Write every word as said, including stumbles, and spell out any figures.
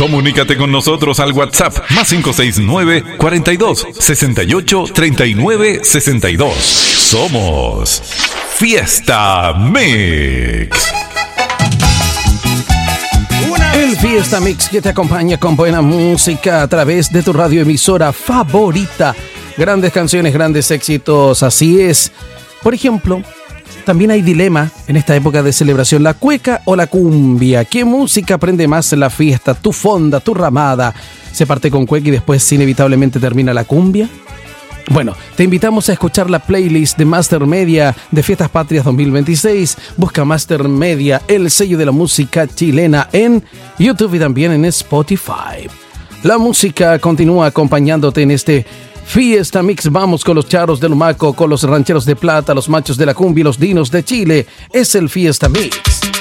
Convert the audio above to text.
Comunícate con nosotros al WhatsApp más cinco seis nueve, cuarenta y dos, sesenta y ocho, treinta y nueve, sesenta y dos. Somos Fiesta Mix. El Fiesta Mix que te acompaña con buena música a través de tu radioemisora favorita. Grandes canciones, grandes éxitos, así es. Por ejemplo, también hay dilema en esta época de celebración, la cueca o la cumbia. ¿Qué música prende más en la fiesta? ¿Tu fonda, tu ramada? ¿Se parte con cueca y después inevitablemente termina la cumbia? Bueno, te invitamos a escuchar la playlist de Master Media de Fiestas Patrias dos mil veintiséis. Busca Master Media, el sello de la música chilena, en YouTube y también en Spotify. La música continúa acompañándote en este Fiesta Mix. Vamos con los charros del Humaco, con los rancheros de plata, los machos de la cumbia y los dinos de Chile. Es el Fiesta Mix.